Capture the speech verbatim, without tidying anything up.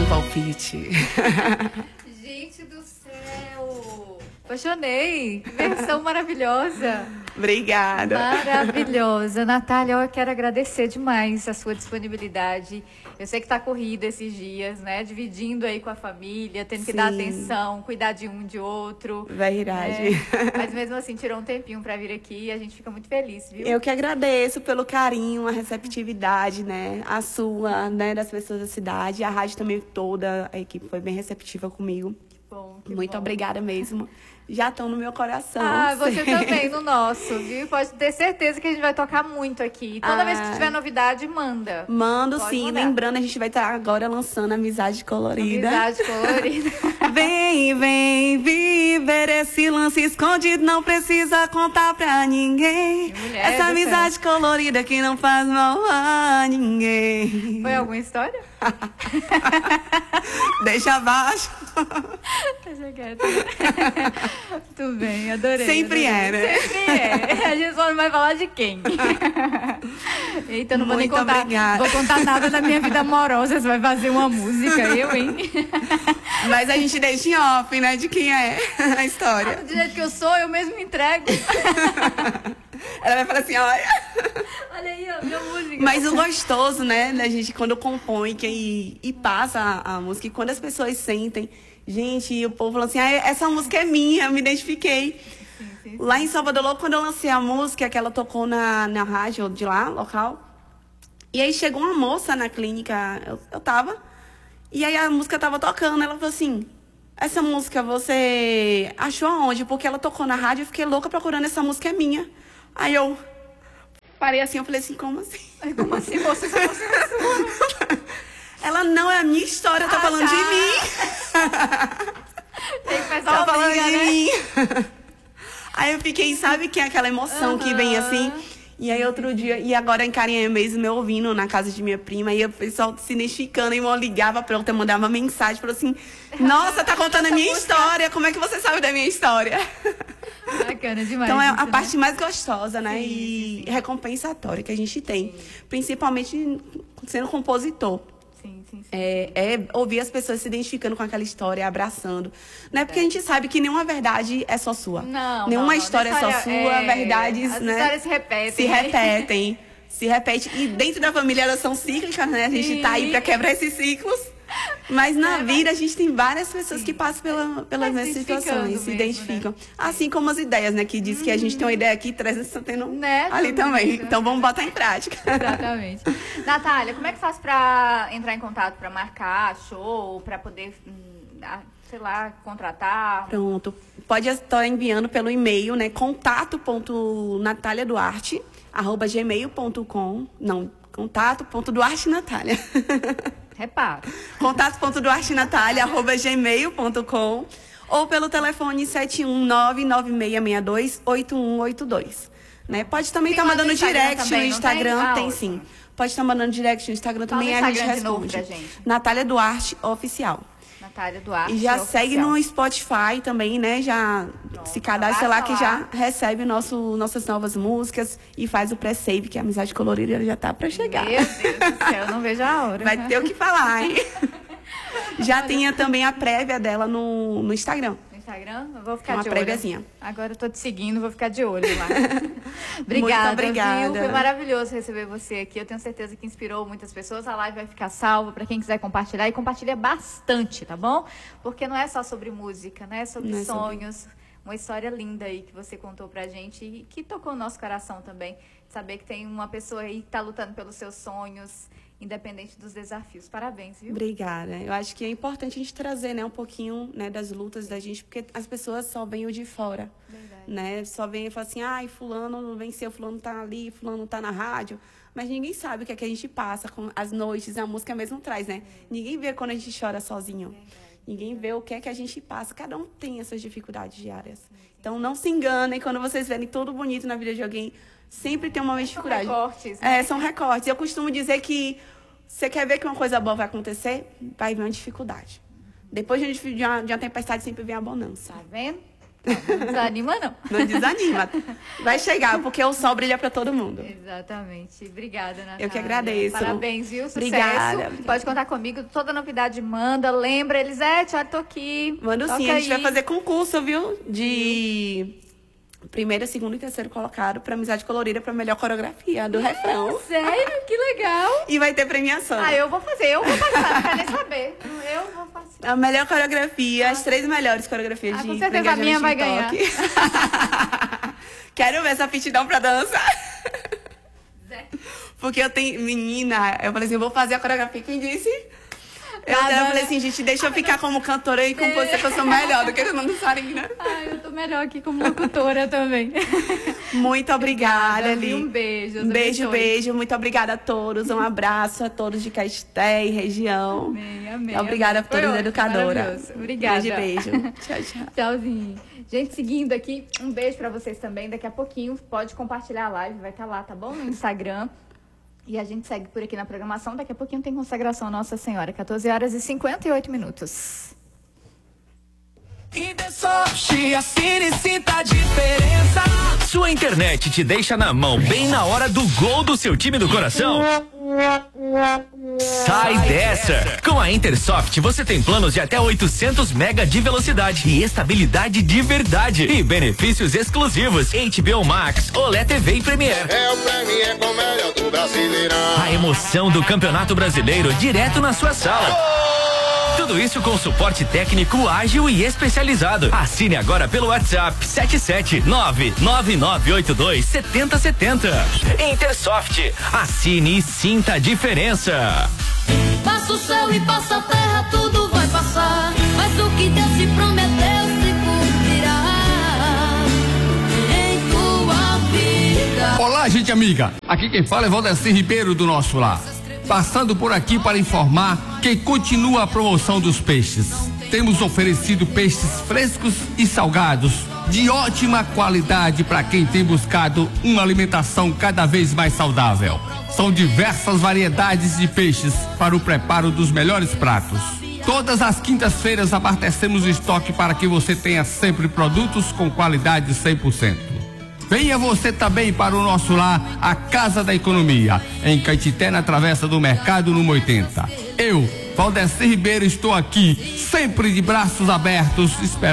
palpite. Gente do céu! Apaixonei! Que versão maravilhosa! Obrigada. Maravilhosa. Natália, eu quero agradecer demais a sua disponibilidade. Eu sei que está corrido esses dias, né? Dividindo aí com a família, tendo que Sim. dar atenção, cuidar de um, de outro. Verdade. Né? Mas mesmo assim, tirou um tempinho para vir aqui e a gente fica muito feliz, viu? Eu que agradeço pelo carinho, a receptividade, né? A sua, né? Das pessoas da cidade. A rádio também toda, a equipe foi bem receptiva comigo. Que bom, que Muito bom. obrigada mesmo. Já estão no meu coração. Ah, você Sim. também, no nosso, viu? Pode ter certeza que a gente vai tocar muito aqui. Toda Ah. vez que tiver novidade, manda. Mando Pode sim. mandar. Lembrando, a gente vai estar agora lançando Amizade Colorida. Amizade colorida. Vem, vem viver esse lance escondido, não precisa contar pra ninguém. Mulher Essa do amizade colorida que não faz mal a ninguém. Foi alguma história? Deixa abaixo. Deixa quieto. Muito bem, adorei. Sempre adorei. é, né? Sempre é. A gente só não vai falar de quem. Eita, não vou nem Muito contar. obrigada. Vou contar nada da minha vida amorosa. Você vai fazer uma música, eu, hein? Mas a gente deixa em off, né? De quem é a história. Do jeito que eu sou, eu mesmo me entrego. Ela vai falar assim, olha... Olha aí, ó, minha música. Mas o gostoso, né, da gente quando compõe que, e, e passa a, a música, e quando as pessoas sentem, gente, e o povo fala assim, ah, essa música é minha, eu me identifiquei. Sim, sim, sim. Lá em Salvador, logo quando eu lancei a música, que ela tocou na, na rádio de lá, local, e aí chegou uma moça na clínica, eu, eu tava, e aí a música tava tocando, ela falou assim, essa música você achou aonde? Porque ela tocou na rádio, eu fiquei louca procurando, essa música é minha. Aí eu... Parei assim, eu falei assim, como assim? Ai, como assim, você? Essa música é sua? Ela não é a minha história, tá Ah, falando tá. de mim. Tem que fazer Tá uma falando briga, de né? mim. Aí eu fiquei, sabe que é aquela emoção que vem assim? E aí outro dia, e agora em Carinha mesmo, eu ouvindo na casa de minha prima, e o pessoal se identificando, e uma ligava pra outra, mandava mensagem, falou assim, nossa, tá contando a minha história, como é que você sabe da minha história? Bacana demais. Então é isso, a né? parte mais gostosa, né? Sim, E sim, sim. recompensatória que a gente tem. Principalmente sendo compositor. Sim, sim, sim. É, é ouvir as pessoas se identificando com aquela história, abraçando. Não é porque a gente sabe que nenhuma verdade é só sua. Não, Nenhuma não, não. história é só História sua, é- verdades, as né? histórias se repetem, Se né? repetem. Se repete. E dentro da família elas são cíclicas, né? A gente Sim. tá aí pra quebrar esses ciclos. Mas na É, vida a gente tem várias pessoas que passam pela, pelas Vai mesmas se identificando situações, se mesmo, identificam. né? Assim como as ideias, né? Que diz que a gente tem uma ideia aqui, trezentos estão tendo Né, ali tudo também. isso. Então vamos botar em prática. Exatamente. Natália, como é que faz pra entrar em contato, pra marcar show, pra poder, hum, ah, sei lá, contratar? Pronto. Pode estar enviando pelo e-mail, né? contato ponto natalia duarte arroba gmail ponto com. Não, contato ponto duarte natália. Repara. contato ponto duarte natália arroba gmail ponto com ou pelo telefone sete um nove nove seis seis dois oito um oito dois. Né? Pode também Tem estar lá no mandando Instagram direct também, no não Instagram, tem? Ah, tem, ótimo. sim. Pode estar mandando direct no Instagram Fala também, no a gente Instagram de novo responde. pra gente. Natália Duarte Oficial. Natália Duarte. E já oficial. segue no Spotify também, né? Já se cadastra lá que basta já lá. recebe o nosso, nossas novas músicas e faz o pré-save, que a Amizade Colorida já tá pra chegar. Meu Deus do céu, eu não vejo a hora. Vai ter o que falar, hein? Já tinha também a prévia dela no, no Instagram. No Instagram? Eu vou ficar Uma de olho. préviazinha. Agora eu tô te seguindo, vou ficar de olho lá. Obrigada, Muito obrigada. viu? Foi maravilhoso receber você aqui. Eu tenho certeza que inspirou muitas pessoas. A live vai ficar salva para quem quiser compartilhar. E compartilha bastante, tá bom? Porque não é só sobre música, né? É sobre Não é sobre- sonhos. Uma história linda aí que você contou pra gente e que tocou o nosso coração também. Saber que tem uma pessoa aí que tá lutando pelos seus sonhos, independente dos desafios. Parabéns, viu? Obrigada. Eu acho que é importante a gente trazer, né, um pouquinho, né, das lutas da gente, porque as pessoas só veem o de fora. Verdade. Né? Só vem e fala assim, ai, fulano venceu, fulano tá ali, fulano tá na rádio. Mas ninguém sabe o que é que a gente passa com as noites, a música mesmo traz, né? Ninguém vê quando a gente chora sozinho. Ninguém vê o que é que a gente passa. Cada um tem as suas dificuldades diárias. Então não se enganem quando vocês verem tudo bonito na vida de alguém. Sempre tem uma dificuldade. São recortes, né? É, são recortes. Eu costumo dizer que você quer ver que uma coisa boa vai acontecer, vai vir uma dificuldade. Depois de uma, de uma tempestade sempre vem a bonança. Tá vendo? Não desanima, não. Não desanima. Vai chegar, porque o sol brilha pra todo mundo. Exatamente. Obrigada, Natália. Eu que agradeço. Parabéns, viu? Sucesso. Obrigada. Pode contar comigo. Toda novidade manda. Lembra, Elisete, olha, tô aqui. Manda sim. Toca A gente aí. vai fazer concurso, viu? De primeiro, segundo e terceiro colocado pra Amizade Colorida pra melhor coreografia do refrão. Sério? Que legal. E vai ter premiação. Ah, eu vou fazer. Eu vou passar. Não quero nem saber. Eu vou passar. A melhor coreografia, as três melhores coreografias Ah, de com certeza a minha vai ganhar. Quero ver essa aptidão pra dança. Porque eu tenho... Menina, eu falei assim, eu vou fazer a coreografia. Quem disse? Eu, Nada, eu falei né? assim, gente, deixa eu ficar como cantora e compositora, que eu sou melhor do que eu não dançarina. Ai, eu tô melhor aqui como locutora também. Muito obrigada, Li. Li. Um beijo. Deus Um beijo, abençoe. beijo. Muito obrigada a todos. Um abraço a todos de Caeté e região. Amém, amém. Obrigada por Foi todos, ótimo, educadora. maravilhoso. Obrigada. Beijo, beijo. Tchau, tchau. Tchauzinho. Gente, seguindo aqui, um beijo pra vocês também. Daqui a pouquinho pode compartilhar a live, vai estar lá, tá bom? No Instagram. E a gente segue por aqui na programação. Daqui a pouquinho tem consagração Nossa Senhora, quatorze horas e cinquenta e oito minutos. Intersoft, assine e sinta a diferença. Sua internet te deixa na mão bem na hora do gol do seu time do coração? Sai dessa! Com a Intersoft você tem planos de até oitocentos mega de velocidade e estabilidade de verdade e benefícios exclusivos. H B O Max, Olé T V e Premiere. É o Premiere com o melhor do Brasileirão. A emoção do Campeonato Brasileiro direto na sua sala. Tudo isso com suporte técnico ágil e especializado. Assine agora pelo WhatsApp sete sete nove nove nove oito dois sete zero sete zero. Intersoft, assine e sinta a diferença. Passa o céu e passa a terra, tudo vai passar. Mas o que Deus te prometeu se cumprirá em tua vida. Olá, gente amiga. Aqui quem fala é Valdeci Ribeiro do Nosso Lar. Passando por aqui para informar que continua a promoção dos peixes. Temos oferecido peixes frescos e salgados, de ótima qualidade para quem tem buscado uma alimentação cada vez mais saudável. São diversas variedades de peixes para o preparo dos melhores pratos. Todas as quintas-feiras abastecemos o estoque para que você tenha sempre produtos com qualidade cem por cento. Venha você também para o Nosso Lar, a Casa da Economia, em Caetité, na Travessa do Mercado, número oitenta. Eu, Valdeci Ribeiro, estou aqui, sempre de braços abertos, esperando